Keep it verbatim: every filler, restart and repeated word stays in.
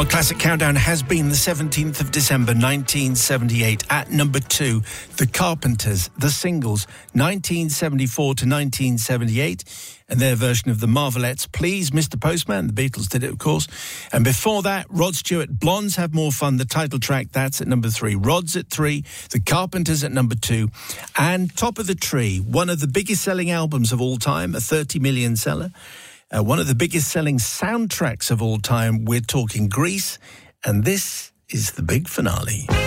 Our classic countdown has been the seventeenth of December nineteen seventy-eight. At number two, The Carpenters, The Singles, nineteen seventy-four to nineteen seventy-eight, and their version of the Marvelettes, Please Mister Postman. The Beatles did it, of course. And before that, Rod Stewart, Blondes Have More Fun, the title track, that's at number three. Rod's at three, The Carpenters at number two, and Top of the Tree, one of the biggest selling albums of all time, a thirty million seller. Uh, one of the biggest selling soundtracks of all time. We're talking Grease, and this is the big finale.